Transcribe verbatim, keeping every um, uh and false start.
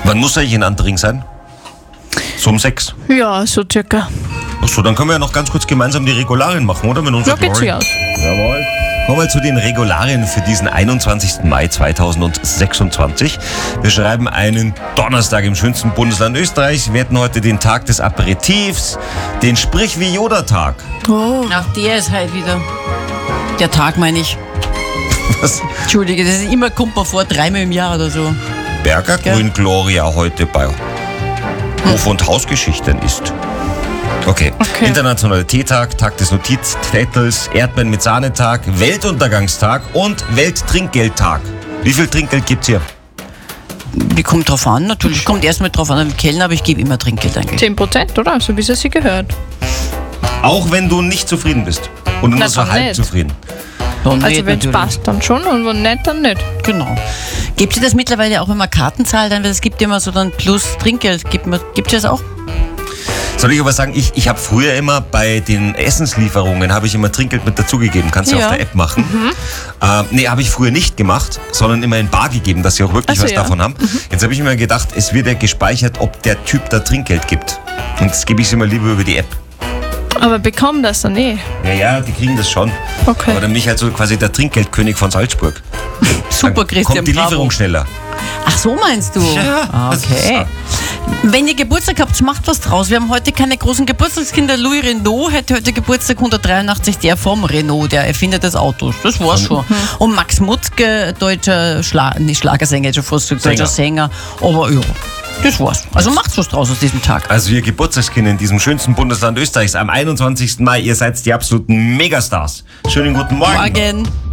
Wann muss eigentlich in Antering sein? So um sechs. Ja, so circa. Achso, dann können wir ja noch ganz kurz gemeinsam die Regularien machen, oder? Mit Ja, unserer geht Glory. sich aus. Jawohl. Kommen wir zu den Regularien für diesen einundzwanzigsten Mai zweitausendsechsundzwanzig. Wir schreiben einen Donnerstag im schönsten Bundesland Österreichs. Wir hätten heute den Tag des Aperitifs, den Sprich-wie-Yoda-Tag. Oh. Ach, der ist halt wieder. Der Tag, meine ich. Was? Entschuldige, das ist immer, kommt mir vor, dreimal im Jahr oder so. Berger Gell? Grün Gloria heute bei Hof- und Hausgeschichten ist. Okay. Okay. Internationaler Teetag, Tag des Notizzettels, Erdbeeren mit Sahnetag, Weltuntergangstag und Welttrinkgeldtag. Wie viel Trinkgeld gibt's hier? Wie kommt drauf an? Natürlich kommt erstmal drauf an, am Kellner, aber ich gebe immer Trinkgeld eigentlich. zehn Prozent, oder? So wie es sich gehört. Auch wenn du nicht zufrieden bist. Und nur Na, so dann halb nicht. zufrieden. Ja, Also nicht wenn es natürlich. passt, dann schon und wenn nicht, dann nicht. Genau. Gibt es das mittlerweile auch, wenn man Karten zahlt, dann, weil es gibt immer so dann plus Trinkgeld. Gibt es das auch? Soll ich aber sagen, ich, ich habe früher immer bei den Essenslieferungen habe ich immer Trinkgeld mit dazugegeben. Kannst du Ja. auf der App machen. Mhm. Äh, nee, habe ich früher nicht gemacht, sondern immer in Bar gegeben, dass sie auch wirklich Ach so, was ja. davon haben. Jetzt habe ich mir gedacht, es wird ja gespeichert, ob der Typ da Trinkgeld gibt. Und das gebe ich immer lieber über die App. Aber bekommen das dann eh. Ja, ja, die kriegen das schon. Okay. Aber dann bin ich halt so quasi der Trinkgeldkönig von Salzburg. Super, Dann Christian, kommt die bravo. Lieferung schneller. Ach, so meinst du? Ja, Ah, das okay. Wenn ihr Geburtstag habt, macht was draus. Wir haben heute keine großen Geburtstagskinder. Louis Renault hätte heute Geburtstag, hundertdreiundachtzig, der vom Renault, der Erfinder des Autos. Das war's schon. Und Max Mutzke, deutscher Schla nicht Schlagersänger, schon fast gesagt, deutscher Sänger. Aber ja, das war's. Also macht was draus aus diesem Tag. Also ihr Geburtstagskinder in diesem schönsten Bundesland Österreichs am einundzwanzigsten Mai, ihr seid die absoluten Megastars. Schönen guten Morgen. Morgen.